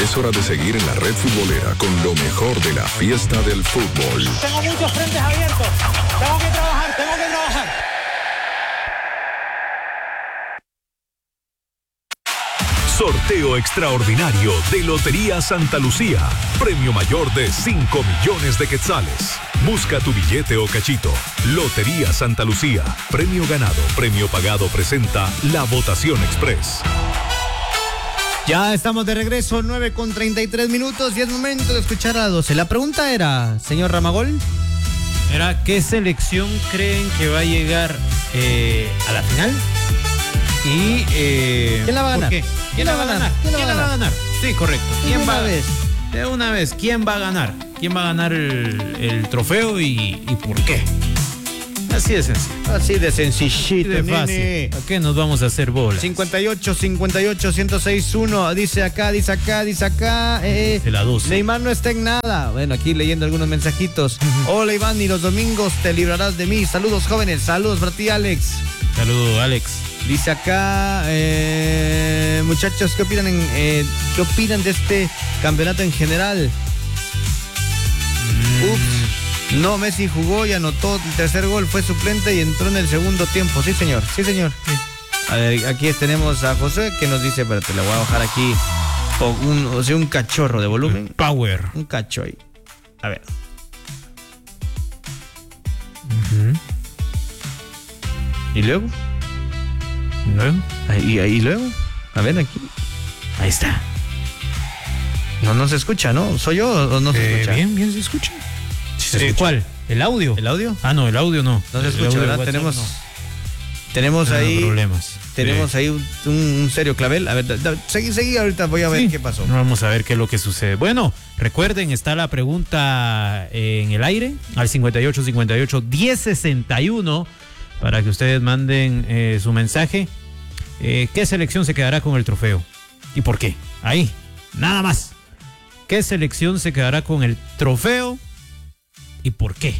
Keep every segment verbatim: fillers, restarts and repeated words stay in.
Es hora de seguir en la red futbolera con lo mejor de la fiesta del fútbol. Tengo muchos frentes abiertos. Tengo que trabajar, tengo que trabajar. Sorteo extraordinario de Lotería Santa Lucía. Premio mayor de cinco millones de quetzales. Busca tu billete o cachito. Lotería Santa Lucía. Premio ganado, premio pagado presenta la votación express. Ya estamos de regreso, nueve con treinta y tres minutos y es momento de escuchar a doce. La pregunta era, señor Ramagol. Era, ¿qué selección creen que va a llegar eh, a la final? Y eh, ¿quién la va a ganar? ¿Quién, ¿Quién la va a ganar? ¿Quién la va a ganar? Sí, correcto. ¿Quién va a vez? De una vez, ¿quién va a ganar? ¿Quién va a ganar el, el trofeo y, y por qué? Así de sencillo. Así de sencillito, de fácil. Nene. ¿A qué nos vamos a hacer bolas? cincuenta y ocho, cincuenta y ocho, ciento seis, uno. Dice acá, dice acá, dice acá. Eh, de la doce. Neymar no está en nada. Bueno, aquí leyendo algunos mensajitos. Uh-huh. Hola, Iván, y los domingos te librarás de mí. Saludos, jóvenes. Saludos para ti, Alex. Saludos, Alex. Dice acá, eh, muchachos, ¿qué opinan, en, eh, ¿qué opinan de este campeonato en general? Mm. Ups, no, Messi jugó y anotó el tercer gol, fue suplente y entró en el segundo tiempo. Sí, señor, sí, señor. Sí. A ver, aquí tenemos a José que nos dice, pero te le voy a bajar aquí un, o sea, un cachorro de volumen. Power. Un cacho ahí. A ver. Uh-huh. ¿Y luego? ¿Y luego? ¿Y, y luego? A ver aquí. Ahí está. No, no se escucha, ¿no? ¿Soy yo o no se eh, escucha? Bien, bien se escucha. Sí se eh, escucha. ¿Cuál? ¿El audio? ¿El audio? Ah, no, el audio no. No se el escucha, ¿verdad? WhatsApp, tenemos no. tenemos no, ahí problemas. Tenemos sí. ahí un, un, un serio clavel. A ver, da, da, seguí, seguí, ahorita voy a ver sí. qué pasó. Vamos a ver qué es lo que sucede. Bueno, recuerden, está la pregunta en el aire al cincuenta y ocho, cincuenta y ocho, diez sesenta y uno para que ustedes manden eh, su mensaje. Eh, ¿Qué selección se quedará con el trofeo? ¿Y por qué? Ahí, nada más. ¿Qué selección se quedará con el trofeo? ¿Y por qué?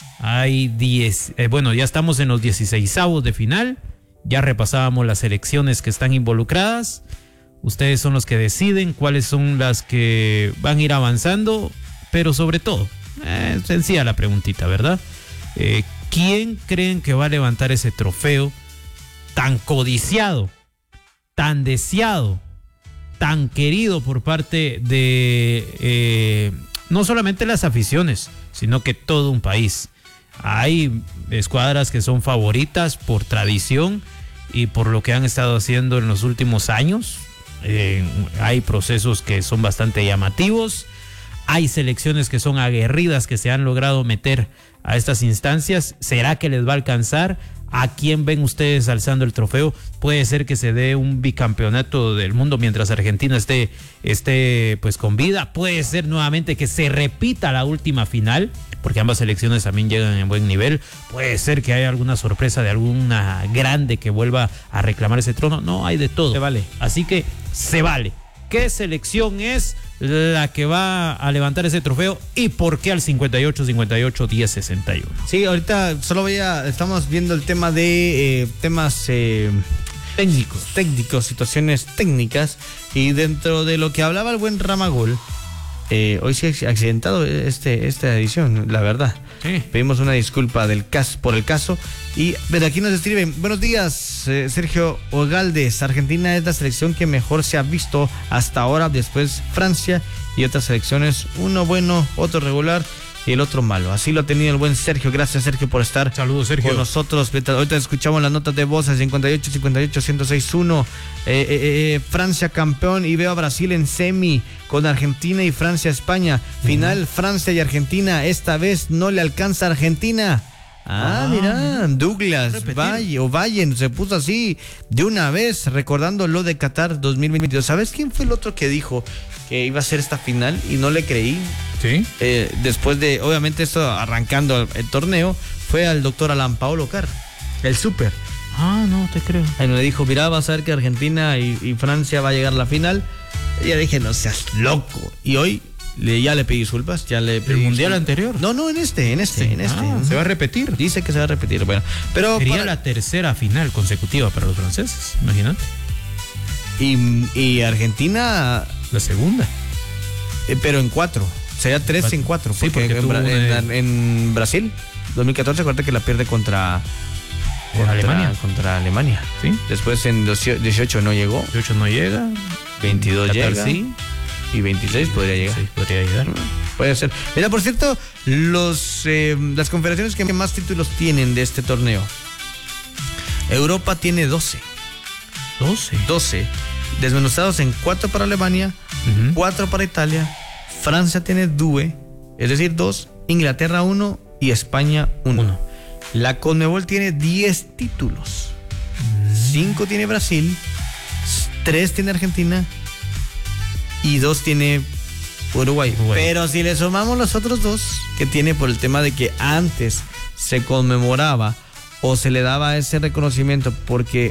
Hay diez, eh, bueno, ya estamos en los dieciseisavos de final. Ya repasábamos las selecciones que están involucradas. Ustedes son los que deciden cuáles son las que van a ir avanzando. Pero sobre todo, eh, sencilla la preguntita, ¿verdad? Eh, ¿Quién creen que va a levantar ese trofeo tan codiciado, tan deseado, tan querido por parte de eh, no solamente las aficiones, sino que todo un país? Hay escuadras que son favoritas por tradición y por lo que han estado haciendo en los últimos años. Eh, hay procesos que son bastante llamativos. Hay selecciones que son aguerridas, que se han logrado meter a estas instancias. ¿Será que les va a alcanzar? ¿A quién ven ustedes alzando el trofeo? Puede ser que se dé un bicampeonato del mundo mientras Argentina esté, esté pues con vida. Puede ser nuevamente que se repita la última final, porque ambas selecciones también llegan en buen nivel. Puede ser que haya alguna sorpresa de alguna grande que vuelva a reclamar ese trono. No, hay de todo. Se vale. Así que se vale. ¿Qué selección es la que va a levantar ese trofeo y por qué al cincuenta y ocho, cincuenta y ocho, diez sesenta y uno? Sí, ahorita solo voy a, estamos viendo el tema de eh, temas eh, técnicos, técnicos, situaciones técnicas, y dentro de lo que hablaba el buen Ramagol, eh, hoy sí ha accidentado este, esta edición, la verdad. Sí. Pedimos una disculpa del caso, por el caso. Y de aquí nos escriben, buenos días, eh, Sergio Ogaldes. Argentina es la selección que mejor se ha visto hasta ahora, después Francia y otras selecciones, uno bueno, otro regular y el otro malo. Así lo ha tenido el buen Sergio. Gracias, Sergio, por estar Saludos, Sergio. con nosotros. Ahorita escuchamos las notas de voz al cincuenta y ocho, cincuenta y ocho, ciento seis, uno. Eh, eh, eh, Francia campeón, y veo a Brasil en semi con Argentina y Francia, España. Final, uh-huh. Francia y Argentina. Esta vez no le alcanza a Argentina. Ah, ah, mira, Douglas Valle o Valle se puso así de una vez, recordando lo de Qatar dos mil veintidós. ¿Sabes quién fue el otro que dijo que iba a ser esta final y no le creí? Sí. Eh, después de, obviamente, esto arrancando el, el torneo, fue al doctor Alan Paolo Carr, el súper. Ah, no te creo. Ahí me dijo, mira, vas a ver que Argentina y, y Francia va a llegar a la final. Y ya dije, no seas loco. Y hoy Le, ya le pedí disculpas, ya le pedí ¿El mundial disculpas. anterior? No, no, en este, en este, sí. en este. Ah, ¿se va a repetir? Dice que se va a repetir, bueno. Pero sería para... la tercera final consecutiva para los franceses, imagínate. Y, y Argentina... La segunda. Eh, pero en cuatro. Sería tres Cuatro. en cuatro. Sí, Porque, porque en, tuvo Bra- una- en- en Brasil, dos mil catorce, acuérdate que la pierde contra, contra Alemania. Contra Alemania. Sí. Después en dieciocho no llegó. dieciocho no llega. veintidós Qatar llega. sí. Y veintiséis podría llegar. Sí, podría llegar. Puede ser. Mira, por cierto, los eh, las confederaciones que más títulos tienen de este torneo. Europa tiene doce. doce. doce. Desmenuzados en cuatro para Alemania, Ujú. cuatro para Italia. Francia tiene dos, es decir, dos. Inglaterra uno y España uno. Uno. La Conmebol tiene diez títulos. cinco tiene Brasil, tres tiene Argentina y dos tiene Uruguay. Uruguay. Pero si le sumamos los otros dos, que tiene por el tema de que antes se conmemoraba o se le daba ese reconocimiento porque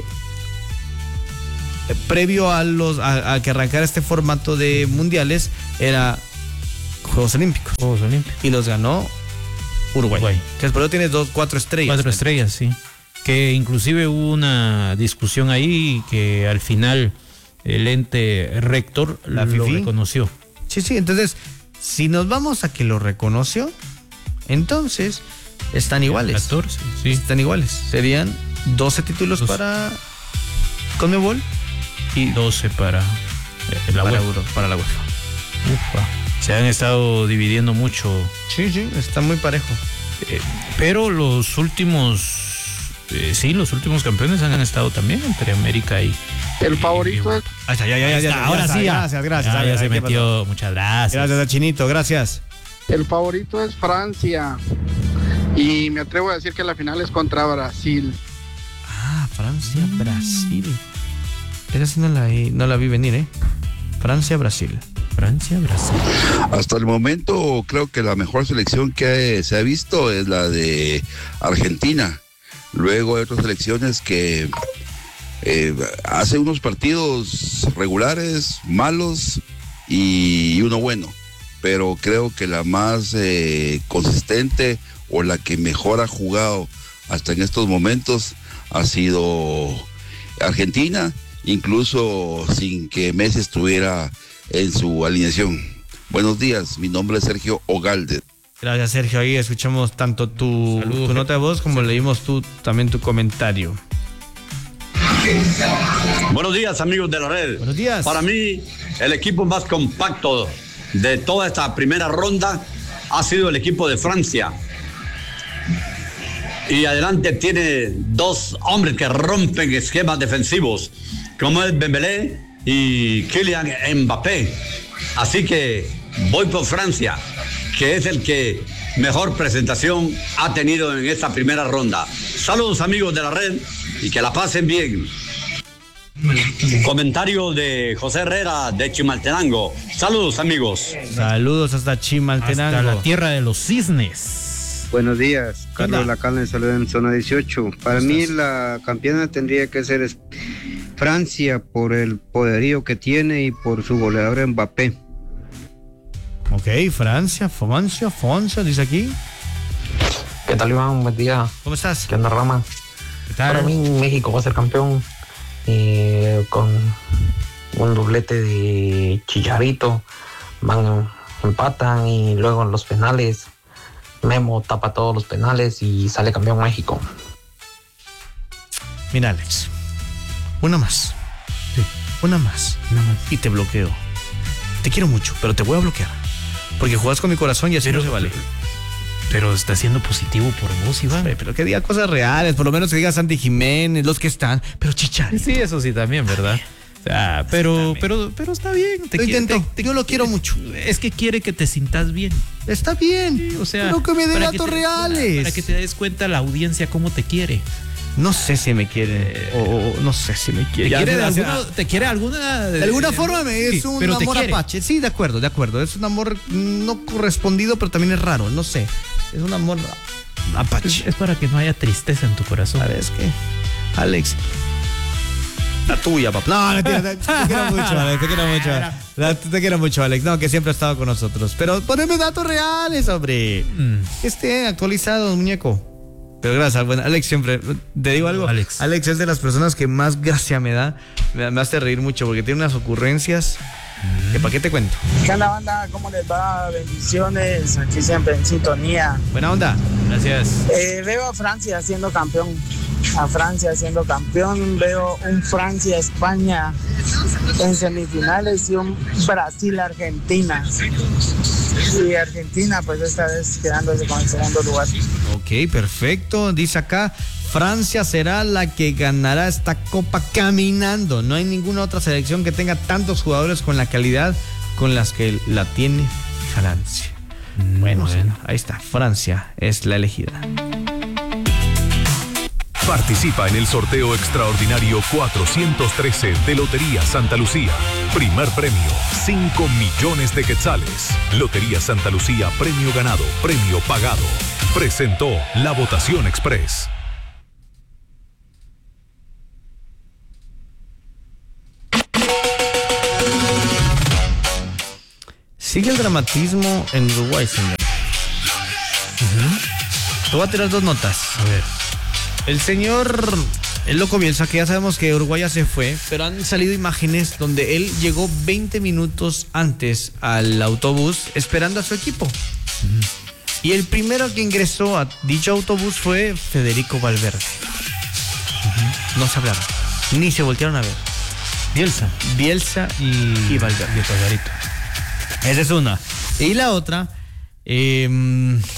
eh, previo a los a, a que arrancara este formato de mundiales era Juegos Olímpicos Juegos Olímpicos. y los ganó Uruguay. Uruguay. Que por eso tiene dos, cuatro estrellas. Cuatro estrellas, sí. Que inclusive hubo una discusión ahí que al final el ente rector La lo FIFI. reconoció. Sí, sí, entonces, si nos vamos a que lo reconoció, entonces están iguales. catorce, sí. Están iguales. Serían doce títulos Doce. para Conmebol y doce para eh, la para, UEFA. Euro, para la UEFA. Ufa. Se han estado dividiendo mucho. Sí, sí, está muy parejo. Eh, pero los últimos, eh, sí, los últimos campeones han estado también entre América y. El favorito es Ahí está, ya, ya, ya, Ahí ya, está, ya, ahora ya sí, está, ya. Gracias, gracias. Ya, A ya ver, se ¿qué pasó? metió. Muchas gracias. Gracias a Chinito, gracias. el favorito es Francia. Y me atrevo a decir que la final es contra Brasil. Ah, Francia, Brasil. Esa sí no la, vi- no la vi venir, ¿eh? Francia, Brasil. Francia, Brasil. Hasta el momento creo que la mejor selección que se ha visto es la de Argentina. Luego hay otras selecciones que eh, hace unos partidos regulares, malos y uno bueno. Pero creo que la más eh, consistente o la que mejor ha jugado hasta en estos momentos ha sido Argentina, incluso sin que Messi estuviera en su alineación. Buenos días, mi nombre es Sergio Ogalde. Gracias, Sergio. Ahí escuchamos tanto tu, Saludos. tu nota de voz como leímos tú también tu comentario. Buenos días, amigos de la red. Buenos días. Para mí, el equipo más compacto de toda esta primera ronda ha sido el equipo de Francia. Y adelante tiene dos hombres que rompen esquemas defensivos, como es Dembélé y Kylian Mbappé. Así que voy por Francia, que es el que mejor presentación ha tenido en esta primera ronda. Saludos, amigos de la red, y que la pasen bien. Comentario de José Herrera de Chimaltenango. Saludos, amigos. Saludos hasta Chimaltenango. Hasta la tierra de los cisnes. Buenos días, Carlos Hola. Lacan, saluda en zona dieciocho. Para mí la campeona tendría que ser es- Francia por el poderío que tiene y por su goleador Mbappé. Ok, Francia, Francia, Francia, dice aquí. ¿Qué tal, Iván? Buen día. ¿Cómo estás? ¿Qué onda, Rama? ¿Qué tal? Para mí México va a ser campeón eh, con un doblete de Chicharito. Van, empatan y luego en los penales Memo tapa todos los penales y sale campeón México. Mira, Alex. Una más. Sí. Una más. Nada más. Y te bloqueo. Te quiero mucho, pero te voy a bloquear. Porque juegas con mi corazón y así Pero- no se vale. Pero está siendo positivo por vos, Iván. Ay, pero que diga cosas reales, por lo menos que diga Santi Jiménez, los que están. Pero Chicharito. Sí, eso sí también, ¿verdad? O sea, pero, pero, pero está bien. Te Lo quiere- intento. te- te Yo lo quiero mucho. Es que quiere que te sintas bien. Está bien. Sí, o sea, pero que me dé para datos te- reales. Para que te des cuenta la audiencia cómo te quiere. No sé si me quiere. O, o- no sé si me ¿Te quiere. Ya, quiere, de o sea, alguna, ¿Te quiere alguna? de alguna forma me Sí, es un pero te amor quiere. apache. Sí, de acuerdo, de acuerdo. Es un amor no correspondido, pero también es raro. No sé. Es un amor Es, apache. es para que no haya tristeza en tu corazón. ¿Sabes qué? Alex. La tuya, papá. No, mentira, te, te quiero mucho, Alex. Te quiero mucho. La- te quiero mucho, Alex. No, que siempre ha estado con nosotros. Pero poneme datos reales, hombre. Mm. Que estén actualizados, muñeco. Pero gracias, bueno, Alex siempre, te digo algo, Alex. Alex es de las personas que más gracia me da, me, me hace reír mucho porque tiene unas ocurrencias ¿Que para qué te cuento? ¿Qué onda, banda? ¿Cómo les va? Bendiciones, aquí siempre en sintonía. Buena onda. Gracias. Eh, veo a Francia siendo campeón, a Francia siendo campeón, veo un Francia-España en semifinales y un Brasil-Argentina. Y Argentina, pues esta vez quedándose con el segundo lugar. Ok, perfecto. Dice acá, Francia será la que ganará esta copa caminando. No hay ninguna otra selección que tenga tantos jugadores con la calidad con las que la tiene Francia. Mm, bueno, bueno. sí, ahí está. Francia es la elegida. Participa en el sorteo extraordinario cuatrocientos trece de Lotería Santa Lucía. Primer premio, cinco millones de quetzales. Lotería Santa Lucía, premio ganado, premio pagado. Presentó la Votación Express. Sigue el dramatismo en Uruguay, señor. Uh-huh. Te voy a tirar dos notas. A ver. El señor, el loco Bielsa, que ya sabemos que Uruguay ya se fue, pero han salido imágenes donde él llegó veinte minutos antes al autobús esperando a su equipo. Uh-huh. Y el primero que ingresó a dicho autobús fue Federico Valverde. Uh-huh. No se hablaron, ni se voltearon a ver. Bielsa. Bielsa y, y Valverde. Y Pajarito. Esa es una. Y la otra, eh,